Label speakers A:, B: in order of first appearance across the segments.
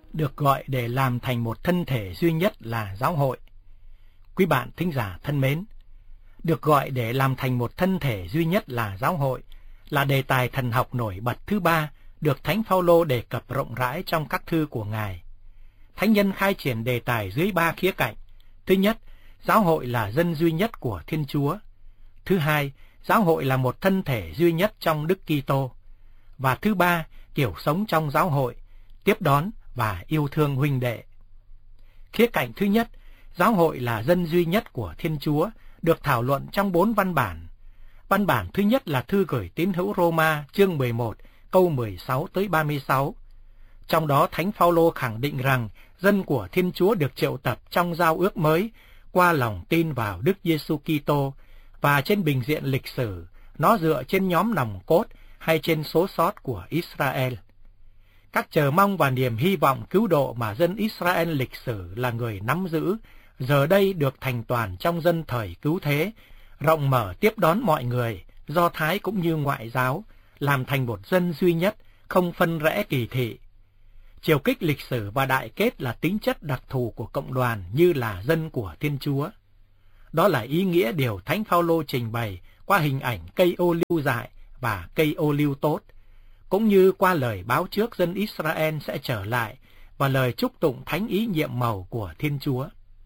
A: được gọi để làm thành một thân thể duy nhất là giáo hội. Quý bạn thính giả thân mến, được gọi để làm thành một thân thể duy nhất là giáo hội là đề tài thần học nổi bật thứ ba được Thánh Phaolô đề cập rộng rãi trong các thư của Ngài. Thánh nhân khai triển đề tài dưới ba khía cạnh. Thứ nhất, giáo hội là dân duy nhất của Thiên Chúa. Thứ hai, giáo hội là một thân thể duy nhất trong Đức Kitô. Và thứ ba, kiểu sống trong giáo hội, tiếp đón và yêu thương huynh đệ. Khía cạnh thứ nhất, giáo hội là dân duy nhất của Thiên Chúa, được thảo luận trong 4 văn bản. Văn bản thứ nhất là thư gửi tín hữu Roma chương 11, câu 16 tới 36. Trong đó Thánh Phaolô khẳng định rằng dân của Thiên Chúa được triệu tập trong giao ước mới qua lòng tin vào Đức Giêsu Kitô, và trên bình diện lịch sử, nó dựa trên nhóm nòng cốt hay trên số sót của Israel. Các chờ mong và niềm hy vọng cứu độ mà dân Israel lịch sử là người nắm giữ, giờ đây được thành toàn trong dân thời cứu thế, rộng mở tiếp đón mọi người, Do Thái cũng như ngoại giáo, làm thành một dân duy nhất, không phân rẽ kỳ thị. Chiều kích lịch sử và đại kết là tính chất đặc thù của cộng đoàn như là dân của Thiên Chúa. Đó là ý nghĩa điều Thánh Phaolô trình bày qua hình ảnh cây ô liu dại và cây ô liu tốt, cũng như qua lời báo trước dân Israel sẽ trở lại và lời chúc tụng thánh ý nhiệm màu của Thiên Chúa.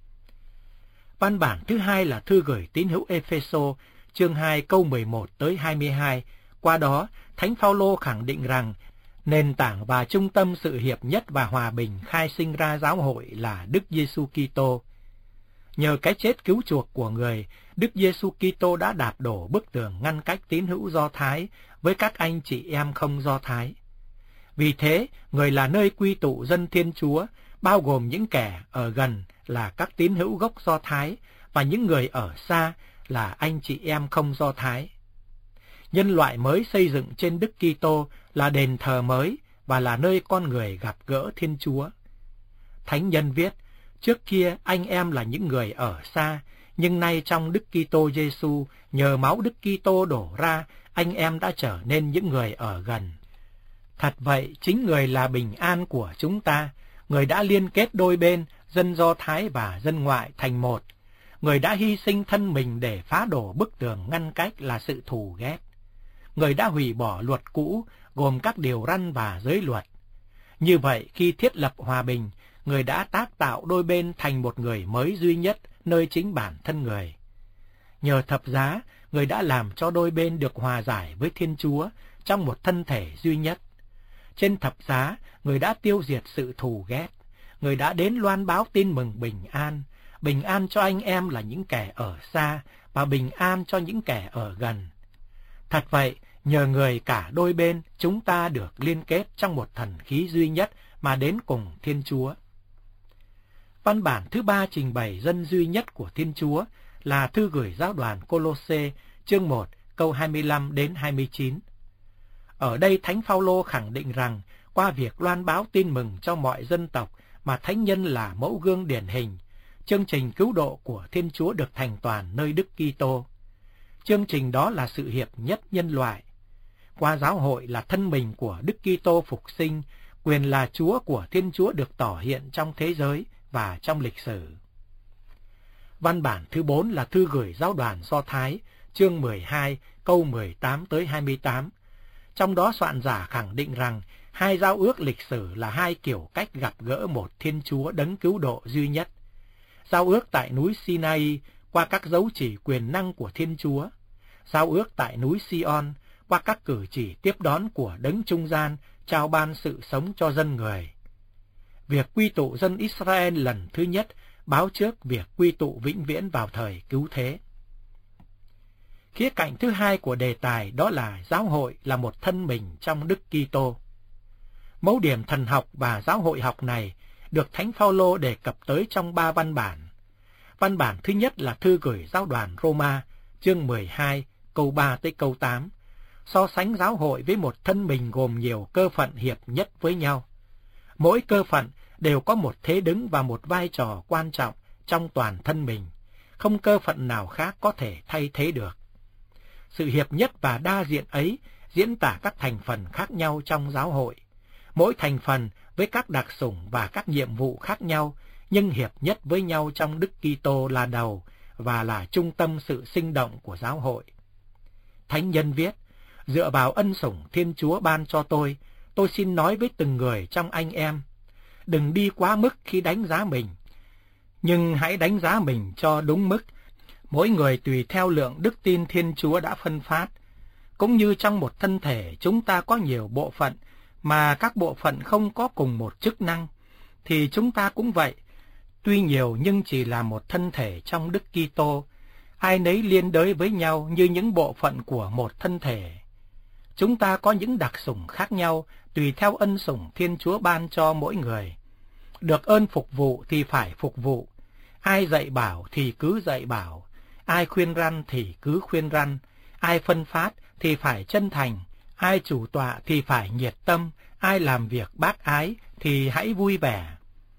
A: Văn bản thứ hai là thư gửi tín hữu Ê-phê-sô, chương 2 câu 11 tới 22. Qua đó, Thánh Phaolô khẳng định rằng nền tảng và trung tâm sự hiệp nhất và hòa bình khai sinh ra giáo hội là Đức Giêsu Kitô. Nhờ cái chết cứu chuộc của người, Đức Giêsu Kitô đã đạp đổ bức tường ngăn cách tín hữu Do Thái với các anh chị em không Do Thái. Vì thế, người là nơi quy tụ dân Thiên Chúa, bao gồm những kẻ ở gần là các tín hữu gốc Do Thái và những người ở xa là anh chị em không Do Thái. Nhân loại mới xây dựng trên Đức Kitô là đền thờ mới và là nơi con người gặp gỡ Thiên Chúa. Thánh nhân viết, trước kia anh em là những người ở xa, nhưng nay trong Đức Kitô Giêsu, nhờ máu Đức Kitô đổ ra, anh em đã trở nên những người ở gần. Thật vậy, chính người là bình an của chúng ta, người đã liên kết đôi bên, dân Do Thái và dân ngoại thành một. Người đã hy sinh thân mình để phá đổ bức tường ngăn cách là sự thù ghét. Người đã hủy bỏ luật cũ, gồm các điều răn và giới luật. Như vậy, khi thiết lập hòa bình, người đã tác tạo đôi bên thành một người mới duy nhất nơi chính bản thân người. Nhờ thập giá, người đã làm cho đôi bên được hòa giải với Thiên Chúa trong một thân thể duy nhất. Trên thập giá, người đã tiêu diệt sự thù ghét. Người đã đến loan báo tin mừng bình an cho anh em là những kẻ ở xa và bình an cho những kẻ ở gần. Thật vậy, nhờ người cả đôi bên, chúng ta được liên kết trong một thần khí duy nhất mà đến cùng Thiên Chúa. Văn bản thứ ba trình bày dân duy nhất của Thiên Chúa là thư gửi giáo đoàn Cô-lô-sê, chương 1, câu 25 đến 29. Ở đây Thánh Phaolô khẳng định rằng, qua việc loan báo tin mừng cho mọi dân tộc mà thánh nhân là mẫu gương điển hình, chương trình cứu độ của Thiên Chúa được thành toàn nơi Đức Kitô. Chương trình đó là sự hiệp nhất nhân loại. Qua giáo hội là thân mình của Đức Kitô phục sinh, quyền là Chúa của Thiên Chúa được tỏ hiện trong thế giới và trong lịch sử. Văn bản thứ 4 là thư gửi giáo đoàn Do Thái, chương 12, câu 18 tới 28. Trong đó soạn giả khẳng định rằng hai giao ước lịch sử là hai kiểu cách gặp gỡ một Thiên Chúa đấng cứu độ duy nhất. Giao ước tại núi Sinai qua các dấu chỉ quyền năng của Thiên Chúa. Giao ước tại núi Sion qua các cử chỉ tiếp đón của đấng trung gian trao ban sự sống cho dân người. Việc quy tụ dân Israel lần thứ nhất báo trước việc quy tụ vĩnh viễn vào thời cứu thế. Khía cạnh thứ hai của đề tài đó là giáo hội là một thân mình trong Đức Kitô. Mẫu điểm thần học và giáo hội học này được Thánh Phaolô đề cập tới trong 3 văn bản. Văn bản thứ nhất là thư gửi giáo đoàn Roma, chương 12, câu 3 tới câu 8, so sánh giáo hội với một thân mình gồm nhiều cơ phận hiệp nhất với nhau. Mỗi cơ phận đều có một thế đứng và một vai trò quan trọng trong toàn thân mình, không cơ phận nào khác có thể thay thế được. Sự hiệp nhất và đa diện ấy diễn tả các thành phần khác nhau trong giáo hội. mỗi thành phần với các đặc chủng và các nhiệm vụ khác nhau, nhưng hiệp nhất với nhau trong Đức Kitô là đầu và là trung tâm sự sinh động của giáo hội. Thánh nhân viết, dựa vào ân sủng Thiên Chúa ban cho tôi xin nói với từng người trong anh em, đừng đi quá mức khi đánh giá mình, nhưng hãy đánh giá mình cho đúng mức, mỗi người tùy theo lượng đức tin Thiên Chúa đã phân phát. Cũng như trong một thân thể chúng ta có nhiều bộ phận, mà các bộ phận không có cùng một chức năng, thì chúng ta cũng vậy. Tuy nhiều nhưng chỉ là một thân thể trong Đức Kitô, ai nấy liên đới với nhau như những bộ phận của một thân thể. Chúng ta có những đặc chủng khác nhau tùy theo ân sủng Thiên Chúa ban cho mỗi người. Được ơn phục vụ thì phải phục vụ, ai dạy bảo thì cứ dạy bảo, ai khuyên răn thì cứ khuyên răn, ai phân phát thì phải chân thành, ai chủ tọa thì phải nhiệt tâm, ai làm việc bác ái thì hãy vui vẻ.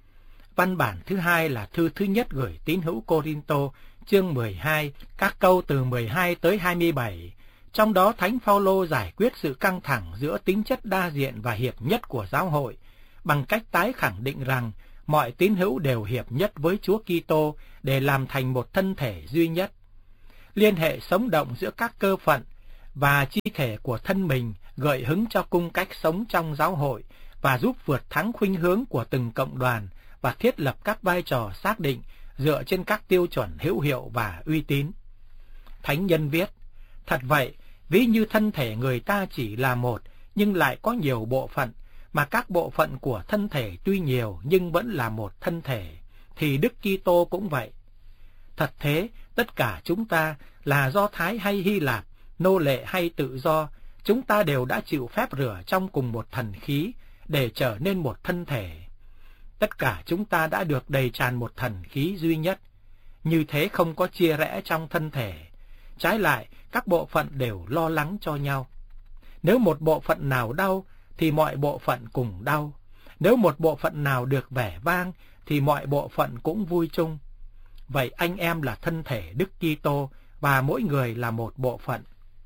A: Văn bản thứ hai là thư thứ nhất gửi tín hữu Cô-rinh-tô, chương 12, các câu từ 12 tới 27. Trong đó Thánh Phaolô giải quyết sự căng thẳng giữa tính chất đa diện và hiệp nhất của giáo hội, bằng cách tái khẳng định rằng mọi tín hữu đều hiệp nhất với Chúa Kitô để làm thành một thân thể duy nhất. Liên hệ sống động giữa các cơ phận và chi thể của thân mình gợi hứng cho cung cách sống trong giáo hội và giúp vượt thắng khuynh hướng của từng cộng đoàn và thiết lập các vai trò xác định dựa trên các tiêu chuẩn hữu hiệu và uy tín. Thánh nhân viết, thật vậy, ví như thân thể người ta chỉ là một nhưng lại có nhiều bộ phận, mà các bộ phận của thân thể tuy nhiều nhưng vẫn là một thân thể, thì Đức Kitô cũng vậy. Thật thế, tất cả chúng ta là Do Thái hay Hy Lạp, nô lệ hay tự do, chúng ta đều đã chịu phép rửa trong cùng một thần khí để trở nên một thân thể. Tất cả chúng ta đã được đầy tràn một thần khí duy nhất, như thế không có chia rẽ trong thân thể. Trái lại, các bộ phận đều lo lắng cho nhau. Nếu một bộ phận nào đau, thì mọi bộ phận cùng đau. Nếu một bộ phận nào được vẻ vang, thì mọi bộ phận cũng vui chung. Vậy anh em là thân thể Đức Kitô, và mỗi người là một bộ phận.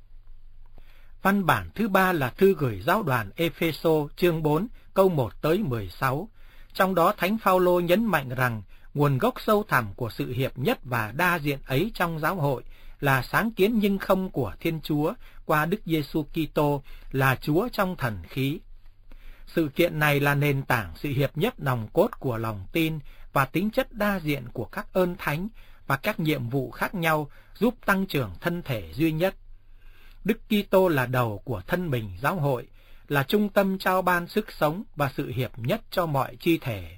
A: Văn bản thứ ba là thư gửi giáo đoàn Ê-phê-sô, chương 4, câu 1 tới 16. Trong đó Thánh Phaolô nhấn mạnh rằng nguồn gốc sâu thẳm của sự hiệp nhất và đa diện ấy trong giáo hội là sáng kiến nhưng không của Thiên Chúa qua Đức Giêsu Kitô là Chúa trong thần khí. Sự kiện này là nền tảng sự hiệp nhất nòng cốt của lòng tin và tính chất đa diện của các ơn thánh và các nhiệm vụ khác nhau giúp tăng trưởng thân thể duy nhất. Đức Kitô là đầu của thân mình giáo hội, là trung tâm trao ban sức sống và sự hiệp nhất cho mọi chi thể.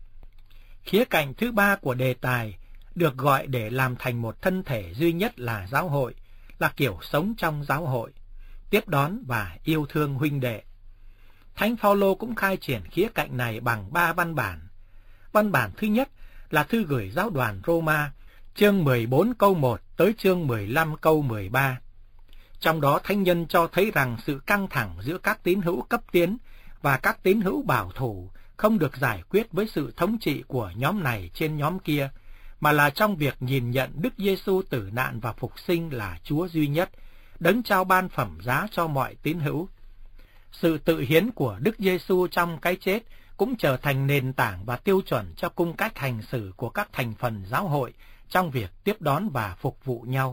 A: Khía cạnh thứ ba của đề tài được gọi để làm thành một thân thể duy nhất là giáo hội, là kiểu sống trong giáo hội, tiếp đón và yêu thương huynh đệ. Thánh Phaolô cũng khai triển khía cạnh này bằng 3 văn bản. Văn bản thứ nhất là thư gửi giáo đoàn Roma, chương 14 câu 1 tới chương 15 câu 13. Trong đó thánh nhân cho thấy rằng sự căng thẳng giữa các tín hữu cấp tiến và các tín hữu bảo thủ không được giải quyết với sự thống trị của nhóm này trên nhóm kia, mà là trong việc nhìn nhận Đức Giêsu tử nạn và phục sinh là Chúa duy nhất, đấng trao ban phẩm giá cho mọi tín hữu. Sự tự hiến của Đức Giêsu trong cái chết cũng trở thành nền tảng và tiêu chuẩn cho cung cách hành xử của các thành phần giáo hội trong việc tiếp đón và phục vụ nhau.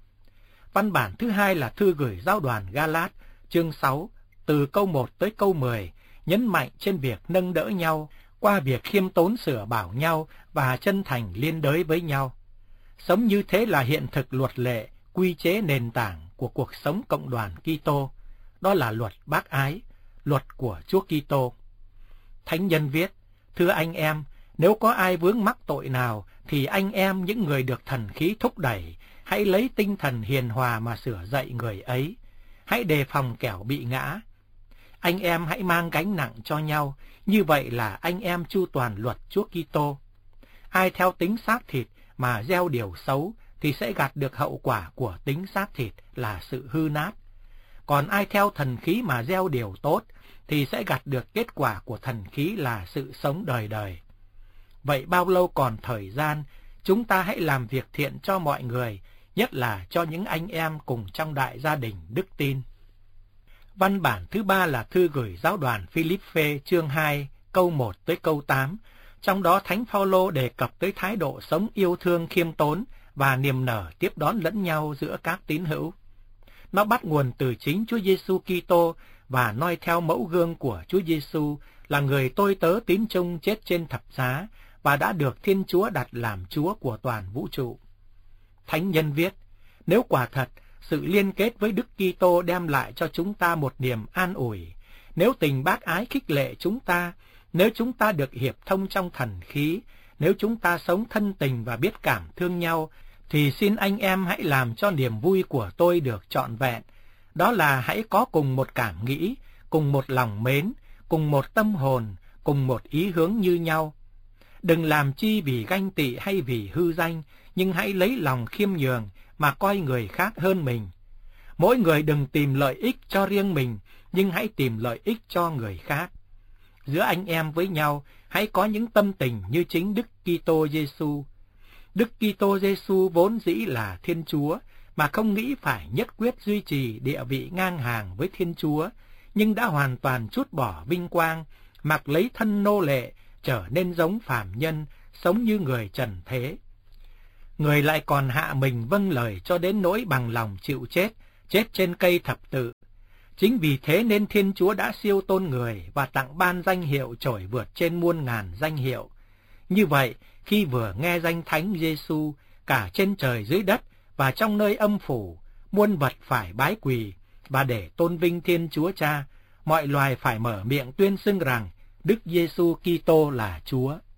A: Văn bản thứ hai là thư gửi giáo đoàn Ga-lát, chương 6, từ câu 1 tới câu 10, nhấn mạnh trên việc nâng đỡ nhau qua việc khiêm tốn sửa bảo nhau và chân thành liên đới với nhau. Sống như thế là hiện thực luật lệ, quy chế nền tảng của cuộc sống cộng đoàn Kitô, đó là luật bác ái, luật của Chúa Kitô. Thánh nhân viết, thưa anh em, nếu có ai vướng mắc tội nào, thì anh em những người được thần khí thúc đẩy, hãy lấy tinh thần hiền hòa mà sửa dạy người ấy. Hãy đề phòng kẻo bị ngã. Anh em hãy mang gánh nặng cho nhau, như vậy là anh em chu toàn luật Chúa Kitô. Ai theo tính xác thịt mà gieo điều xấu thì sẽ gặt được hậu quả của tính xác thịt là sự hư nát. Còn ai theo thần khí mà gieo điều tốt thì sẽ gặt được kết quả của thần khí là sự sống đời đời. Vậy bao lâu còn thời gian, chúng ta hãy làm việc thiện cho mọi người, nhất là cho những anh em cùng trong đại gia đình đức tin. Văn bản thứ 3 là thư gửi giáo đoàn Philippe chương 2 câu 1 tới câu 8. Trong đó Thánh Phaolô đề cập tới thái độ sống yêu thương khiêm tốn và niềm nở tiếp đón lẫn nhau giữa các tín hữu. Nó bắt nguồn từ chính Chúa Giêsu Kitô và noi theo mẫu gương của Chúa Giêsu là người tôi tớ tín trung chết trên thập giá và đã được Thiên Chúa đặt làm Chúa của toàn vũ trụ. Thánh nhân viết, nếu quả thật sự liên kết với Đức Kitô đem lại cho chúng ta một niềm an ủi, nếu tình bác ái khích lệ chúng ta, nếu chúng ta được hiệp thông trong thần khí, nếu chúng ta sống thân tình và biết cảm thương nhau, thì xin anh em hãy làm cho niềm vui của tôi được trọn vẹn. Đó là hãy có cùng một cảm nghĩ, cùng một lòng mến, cùng một tâm hồn, cùng một ý hướng như nhau. Đừng làm chi vì ganh tị hay vì hư danh, nhưng hãy lấy lòng khiêm nhường mà coi người khác hơn mình. Mỗi người đừng tìm lợi ích cho riêng mình, nhưng hãy tìm lợi ích cho người khác. Giữa anh em với nhau, hãy có những tâm tình như chính Đức Kitô Giêsu. Đức Kitô Giêsu vốn dĩ là Thiên Chúa, mà không nghĩ phải nhất quyết duy trì địa vị ngang hàng với Thiên Chúa, nhưng đã hoàn toàn trút bỏ vinh quang, mặc lấy thân nô lệ, trở nên giống phàm nhân, sống như người trần thế. Người lại còn hạ mình vâng lời cho đến nỗi bằng lòng chịu chết, chết trên cây thập tự. Chính vì thế nên Thiên Chúa đã siêu tôn người và tặng ban danh hiệu trội vượt trên muôn ngàn danh hiệu. Như vậy, khi vừa nghe danh Thánh Giêsu, cả trên trời dưới đất và trong nơi âm phủ, muôn vật phải bái quỳ, và để tôn vinh Thiên Chúa Cha, mọi loài phải mở miệng tuyên xưng rằng Đức Giêsu Kitô là Chúa.